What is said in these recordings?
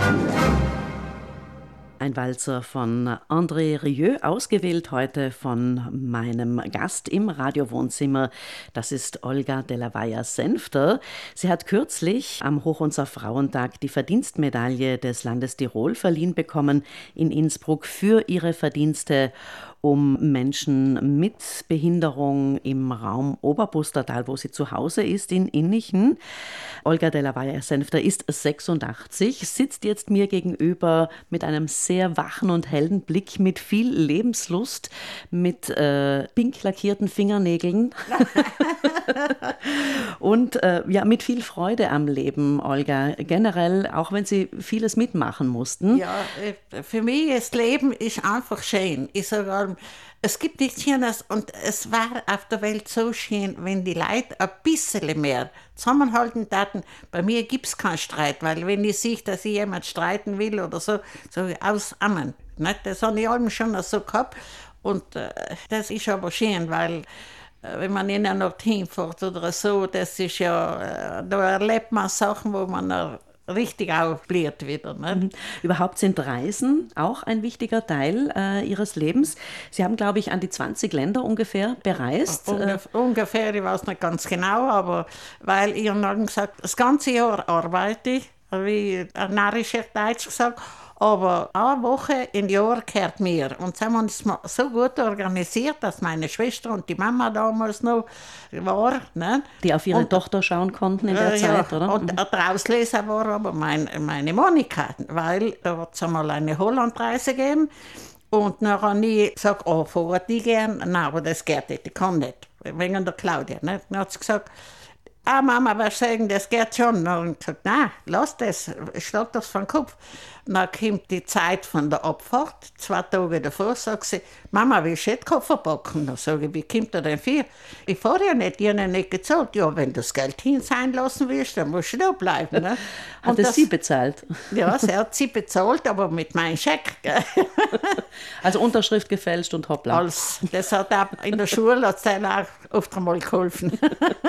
Ein Walzer von André Rieu, ausgewählt heute von meinem Gast im Radiowohnzimmer. Das ist Olga de la Valla-Senfter. Sie hat kürzlich am Hoch- und Frauentag die Verdienstmedaille des Landes Tirol verliehen bekommen in Innsbruck für ihre Verdienste um Menschen mit Behinderung im Raum Oberpustertal, wo sie zu Hause ist, in Innichen. Olga de la Valla-Senfter ist 86, sitzt jetzt mir gegenüber mit einem sehr wachen und hellen Blick, mit viel Lebenslust, mit pink lackierten Fingernägeln und ja, mit viel Freude am Leben, Olga. Generell, auch wenn Sie vieles mitmachen mussten. Ja, für mich das Leben ist einfach schön. Ich sage, es gibt nichts Schönes und es war auf der Welt so schön, wenn die Leute ein bisschen mehr zusammenhalten taten. Bei mir gibt es keinen Streit, weil wenn ich sehe, dass ich jemand streiten will oder so, sage ich aus Amen. Das habe ich allem schon so gehabt und das ist aber schön, weil wenn man in einer Ort hinfährt oder so, das ist ja, da erlebt man Sachen, wo man richtig aufbläht wieder. Ne? Überhaupt sind Reisen auch ein wichtiger Teil Ihres Lebens. Sie haben, glaube ich, an die 20 Länder ungefähr bereist. Ungefähr, ich weiß nicht ganz genau, aber weil ich habe dann gesagt, das ganze Jahr arbeite ich, wie ein narrischer Deutsch gesagt, aber eine Woche im Jahr gehört mir. Und so haben wir uns so gut organisiert, dass meine Schwester und die Mama damals noch war. Ne? Die auf ihre Tochter schauen konnten in der Zeit, oder? Und der Ausleser war aber meine Monika, weil da hat es einmal eine Hollandreise gegeben. Und dann habe ich gesagt, vorher die gern. Nein, aber das geht nicht, ich kann nicht. Wegen der Claudia. Ne? Dann hat sie gesagt, Mama, was sagen, das geht schon. Dann habe ich gesagt, nein, lass das, schlag das vom Kopf. Dann kommt die Zeit von der Abfahrt, 2 Tage davor, sagt sie, Mama, willst du nicht Koffer packen? Dann sage ich, wie kommt er denn für? Ich fahre ja nicht, ich habe nicht gezahlt. Ja, wenn du das Geld hin sein lassen willst, dann musst du da bleiben. Ne? Hat es sie bezahlt? Ja, sie hat sie bezahlt, aber mit meinem Scheck. Also Unterschrift gefälscht und hoppla. Das hat auch in der Schule hat's dann auch oft einmal geholfen.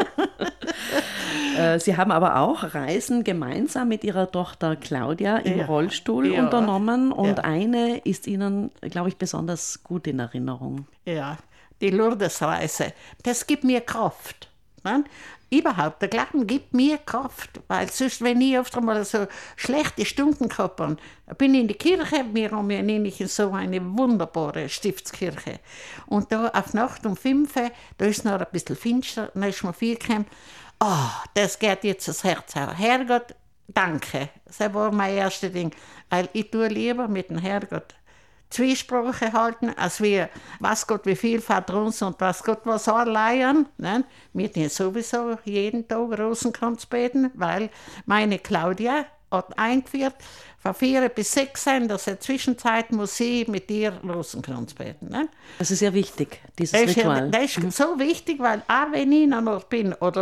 Sie haben aber auch Reisen gemeinsam mit Ihrer Tochter Claudia im Rollstuhl unternommen und eine ist Ihnen, glaube ich, besonders gut in Erinnerung. Ja, die Lourdes-Reise. Das gibt mir Kraft. Ne? Überhaupt, der Glauben gibt mir Kraft, weil sonst, wenn ich oft einmal so schlechte Stunden gehabt habe, bin ich in die Kirche, wir haben ja in so eine wunderbare Stiftskirche. Und da auf Nacht um 5 Uhr, da ist noch ein bisschen finster, dann ist mir viel gekommen, das geht jetzt das Herz auf. Herrgott, danke. Das war mein erstes Ding, weil ich tue lieber mit dem Herrgott Zwiesprache halten, als wir, was Gott wie viel fährt uns und was Gott was anleihen. Ne? Wir tun sowieso jeden Tag Rosenkranz beten, weil meine Claudia hat eingeführt, von 4 bis 6 in der Zwischenzeit muss sie mit ihr Rosenkranz beten. Ne? Das ist ja wichtig, dieses Ritual. Das ist so wichtig, weil auch wenn ich noch bin, oder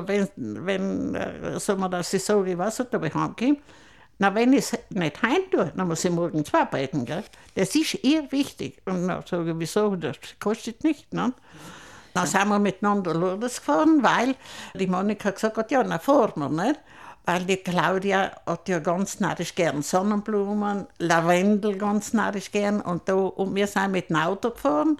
wenn sagen wir, dass ich sage, ich weiß nicht, ob ich heimkomme, na, wenn ich es nicht heim tue, dann muss ich morgen 2 beten. Gell? Das ist ihr wichtig. Und dann sage ich, wieso? Das kostet nicht. Ne? Dann sind wir miteinander Lourdes gefahren, weil die Monika gesagt hat, ja, dann fahren wir. Nicht? Weil die Claudia hat ja ganz narrisch gern Sonnenblumen, Lavendel ganz narrisch gern. Und wir sind mit dem Auto gefahren.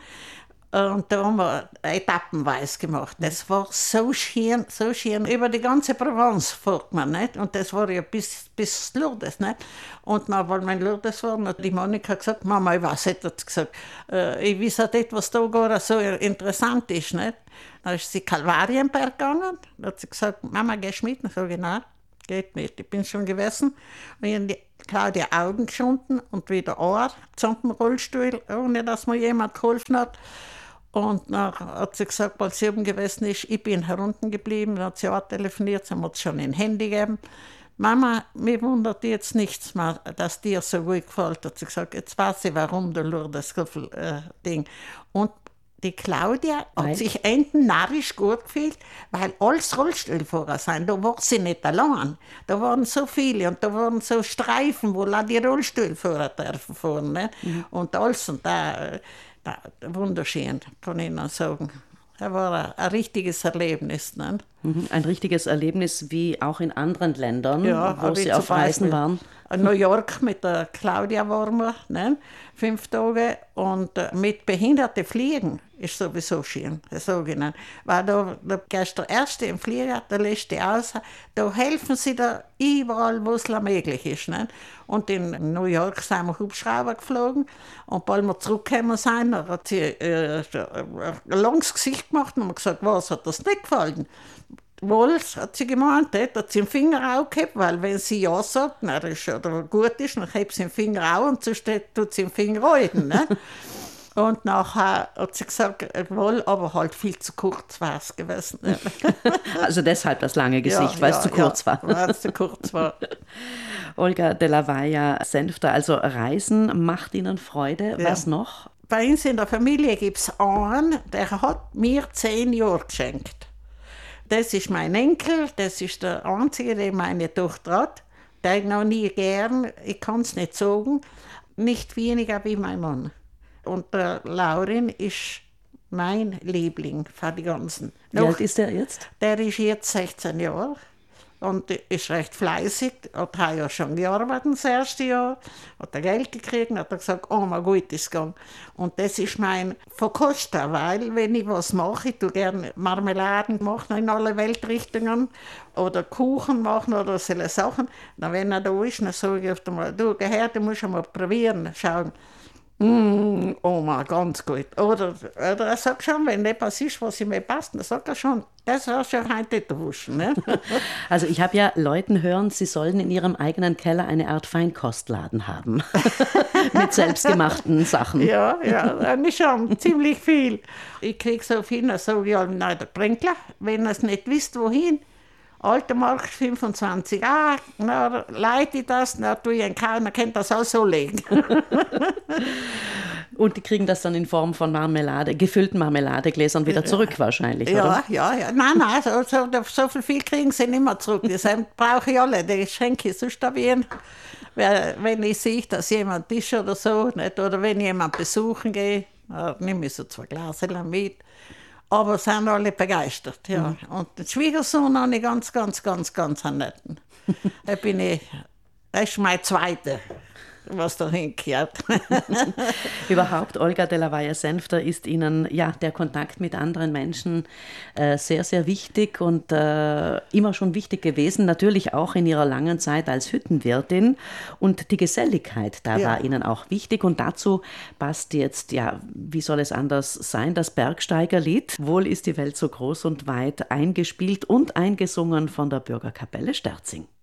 Und da haben wir etappenweise gemacht. Das war so schön, so schön. Über die ganze Provence fährt man, nicht? Und das war ja bis Lourdes, nicht? Und dann, weil wir in Lourdes waren, hat die Monika gesagt, Mama, ich weiß nicht, hat sie gesagt, ich weiß nicht, was da gar so interessant ist, nicht? Dann ist sie Kalvarienberg gegangen. Dann hat sie gesagt, Mama, gehst du mit? Dann sage ich, nein, geht nicht. Ich bin schon gewesen. Und ich habe die Claudia Augen geschunden und wieder Ohr zum Rollstuhl, ohne dass mir jemand geholfen hat. Und dann hat sie gesagt, weil sie oben gewesen ist, ich bin herunten geblieben, dann hat sie auch telefoniert, sie hat schon ein Handy gegeben. Mama, mir wundert jetzt nichts mehr, dass dir so gut gefällt. Hat sie gesagt, jetzt weiß ich, warum du Lourdes Ding. Und die Claudia hat sich enden narrisch gut gefühlt, weil alles Rollstuhlfahrer sind. Da war sie nicht allein. Da waren so viele und da waren so Streifen, wo auch die Rollstuhlfahrer dürfen fahren. Ne? Und alles und da wunderschön, kann ich noch sagen. Das war ein richtiges Erlebnis. Ne? Ein richtiges Erlebnis wie auch in anderen Ländern, wo Sie auf Reisen waren. in New York mit der Claudia Wormer, ne? 5 Tage. Und mit Behinderten fliegen ist sowieso schön, sogenannt. Weil da gehst der Erste im Flieger, der lässt die aus, da helfen sie da überall, wo es möglich ist. Ne? Und in New York sind wir Hubschrauber geflogen und bald wir zurückgekommen sind, da hat sie ein langes Gesicht gemacht und haben gesagt, was, hat das nicht gefallen? Wohl, hat sie gemeint, hat sie den Finger auch gehabt, weil wenn sie ja sagt, na, das ist, oder gut ist, dann hebt sie den Finger auch und sonst tut sie den Finger rein. Ne? Und nachher hat sie gesagt, wohl, aber halt viel zu kurz war es gewesen. Ne? Also deshalb das lange Gesicht, weil es zu kurz war. Weil es zu kurz war. Olga de la Valle Senfter, also Reisen macht Ihnen Freude. Ja. Was noch? Bei uns in der Familie gibt es einen, der hat mir 10 Jahre geschenkt. Das ist mein Enkel, das ist der einzige, den meine Tochter hat. Der noch nie gern, ich kann es nicht sagen, nicht weniger wie mein Mann. Und der Laurin ist mein Liebling von die ganzen. Wie alt ist der jetzt? Der ist jetzt 16 Jahre und ist recht fleißig. Hat ja schon gearbeitet das erste Jahr, hat er Geld gekriegt und hat gesagt, oh mein gut ist gegangen. Und das ist mein Verkoster, weil wenn ich was mache, ich tue gerne Marmeladen machen in alle Weltrichtungen oder Kuchen machen oder solche Sachen. Dann, wenn er da ist, dann sage ich oft einmal, du, geh her, du musst einmal probieren, schauen. Oma, ganz gut. Oder er sagt schon, wenn etwas ist, was ihm passt, dann sagt er schon, das hast du ja heute gewusst. Ne? Also ich habe ja Leuten hören, sie sollen in ihrem eigenen Keller eine Art Feinkostladen haben. Mit selbstgemachten Sachen. Ja, dann ist schon ziemlich viel. Ich kriege so viel, dann sage ich allem, nein, der Bränkler, wenn ihr es nicht wisst, wohin, Alter Markt 25, na, leite ich das, na, tue ich einen Kauen, dann könnt ihr das auch so legen. Und die kriegen das dann in Form von Marmelade, gefüllten Marmeladegläsern wieder zurück wahrscheinlich, oder? Ja. Nein, so viel kriegen sie nicht mehr zurück. Das brauche ich alle, die schenke ich sonst wen. Wenn ich sehe, dass jemand ist oder so, nicht? Oder wenn ich jemanden besuchen gehe, nehme ich so 2 Gläser mit. Aber sind alle begeistert, ja. Und den Schwiegersohn habe ich ganz einen netten. Das ist mein Zweiter, was da hingehört. Überhaupt, Olga de la Valle Senfter, ist Ihnen ja der Kontakt mit anderen Menschen sehr, sehr wichtig und immer schon wichtig gewesen, natürlich auch in Ihrer langen Zeit als Hüttenwirtin. Und die Geselligkeit, da war Ihnen auch wichtig. Und dazu passt jetzt, ja, wie soll es anders sein, das Bergsteigerlied. Wohl ist die Welt so groß und weit, eingespielt und eingesungen von der Bürgerkapelle Sterzing.